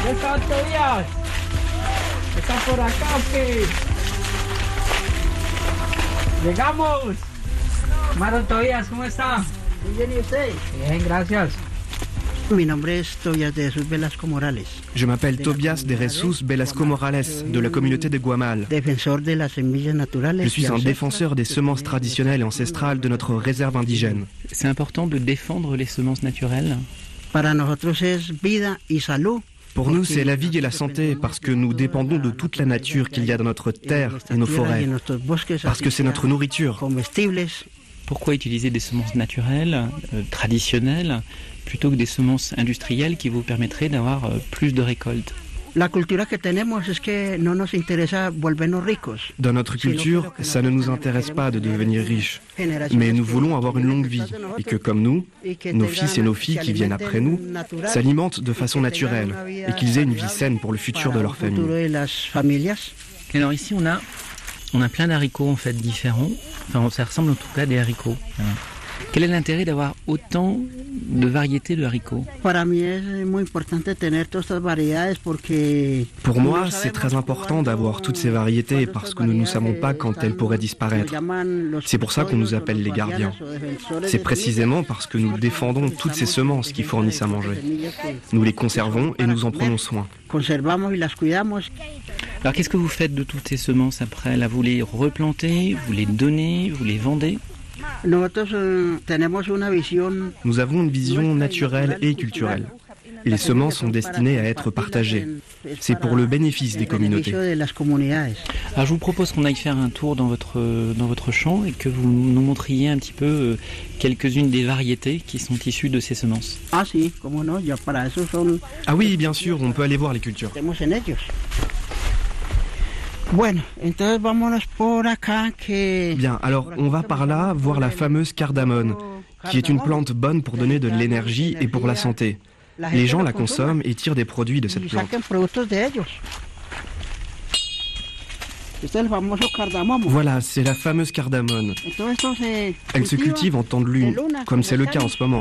está Tobias? ¿Está por acá o qué? ¡Llegamos! Maro Tobias, ¿cómo está? Muy bien, ¿y usted? Bien, gracias. Mi nombre es Tobias de Jesús Velasco Morales. Je m'appelle Tobias de Jesus Velasco Morales, de la communauté de Guamal. Defensor de las semillas naturales. Je suis un défenseur des semences traditionnelles et ancestrales de notre réserve indigène. C'est important de défendre les semences naturelles. Para nosotros es vida y salud. Pour nous, c'est la vie et la santé parce que nous dépendons de toute la nature qu'il y a dans notre terre et nos forêts. Parce que c'est notre nourriture. Pourquoi utiliser des semences naturelles, traditionnelles, plutôt que des semences industrielles qui vous permettraient d'avoir plus de récoltes? La cultura que tenemos es que no nos interesa volvernos ricos. Dans notre culture, ça ne nous intéresse pas de devenir riches. Mais nous voulons avoir une longue vie et que, comme nous, nos fils et nos filles qui viennent après nous s'alimentent de façon naturelle et qu'ils aient une vie saine pour le futur de leur famille. Alors ici, on a plein d'haricots en fait différents. Enfin, ça ressemble en tout cas à des haricots. Quel est l'intérêt d'avoir autant de variétés de haricots? Pour moi, c'est très important d'avoir toutes ces variétés parce que nous ne savons pas quand elles pourraient disparaître. C'est pour ça qu'on nous appelle les gardiens. C'est précisément parce que nous défendons toutes ces semences qui fournissent à manger. Nous les conservons et nous en prenons soin. Alors qu'est-ce que vous faites de toutes ces semences après? Là, vous les replantez, vous les donnez, vous les vendez? Nous avons une vision naturelle et culturelle. Les semences sont destinées à être partagées. C'est pour le bénéfice des communautés. Alors je vous propose qu'on aille faire un tour dans votre champ et que vous nous montriez un petit peu quelques-unes des variétés qui sont issues de ces semences. Ah oui, bien sûr, on peut aller voir les cultures. Bien, alors on va par là voir la fameuse cardamone, qui est une plante bonne pour donner de l'énergie et pour la santé. Les gens la consomment et tirent des produits de cette plante. Voilà, c'est la fameuse cardamone. Elle se cultive en temps de lune, comme c'est le cas en ce moment.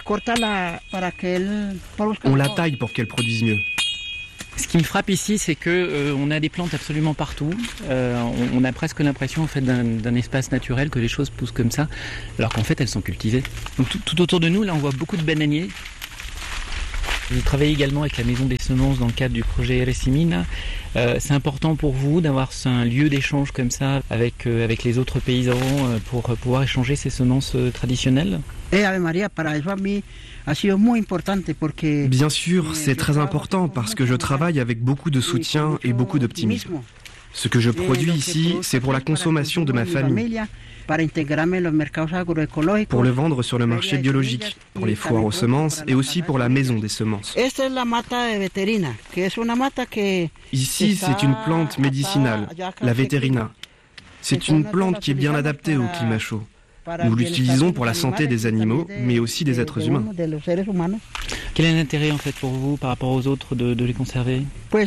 On la taille pour qu'elle produise mieux. Ce qui me frappe ici, c'est que on a des plantes absolument partout. On a presque l'impression en fait d'un espace naturel, que les choses poussent comme ça, alors qu'en fait elles sont cultivées. Donc tout autour de nous, là, on voit beaucoup de bananiers. Vous travaillez également avec la Maison des Semences dans le cadre du projet Eresimina. C'est important pour vous d'avoir un lieu d'échange comme ça avec les autres paysans pour pouvoir échanger ces semences traditionnelles? Bien sûr, c'est très important parce que je travaille avec beaucoup de soutien et beaucoup d'optimisme. Ce que je produis ici, c'est pour la consommation de ma famille, pour le vendre sur le marché biologique, pour les foires aux semences et aussi pour la maison des semences. Ici, c'est une plante médicinale, la vétérina. C'est une plante qui est bien adaptée au climat chaud. Nous l'utilisons pour la santé des animaux, mais aussi des êtres humains. Quel est l'intérêt en fait pour vous par rapport aux autres de les conserver?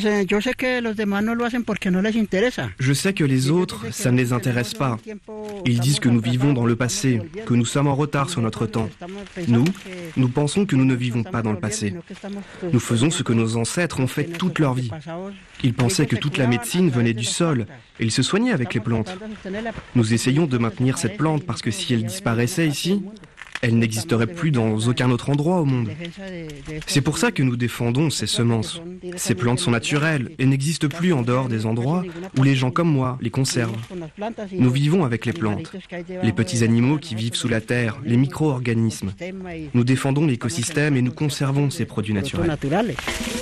Je sais que les autres, ça ne les intéresse pas. Ils disent que nous vivons dans le passé, que nous sommes en retard sur notre temps. Nous pensons que nous ne vivons pas dans le passé. Nous faisons ce que nos ancêtres ont fait toute leur vie. Ils pensaient que toute la médecine venait du sol et ils se soignaient avec les plantes. Nous essayons de maintenir cette plante parce que si elle disparaissait ici, elle n'existerait plus dans aucun autre endroit au monde. C'est pour ça que nous défendons ces semences. Ces plantes sont naturelles et n'existent plus en dehors des endroits où les gens comme moi les conservent. Nous vivons avec les plantes, les petits animaux qui vivent sous la terre, les micro-organismes. Nous défendons l'écosystème et nous conservons ces produits naturels.